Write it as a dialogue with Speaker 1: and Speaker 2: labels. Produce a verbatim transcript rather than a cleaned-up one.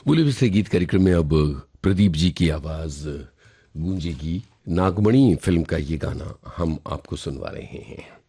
Speaker 1: बोले से गीत कार्यक्रम में अब प्रदीप जी की आवाज गूंजेगी। नागमणि फिल्म का ये गाना हम आपको सुनवा रहे हैं।